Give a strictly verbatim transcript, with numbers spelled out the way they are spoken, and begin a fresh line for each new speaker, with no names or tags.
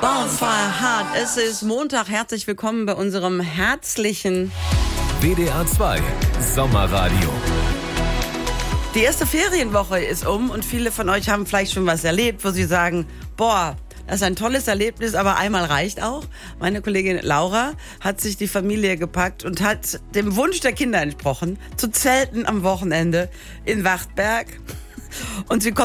Bonfire Hard. Es ist Montag. Herzlich willkommen bei unserem herzlichen
W D R zwei Sommerradio.
Die erste Ferienwoche ist um und viele von euch haben vielleicht schon was erlebt, wo sie sagen, boah, das ist ein tolles Erlebnis, aber einmal reicht auch. Meine Kollegin Laura hat sich die Familie gepackt und hat dem Wunsch der Kinder entsprochen, zu zelten am Wochenende in Wachtberg. Und sie kommt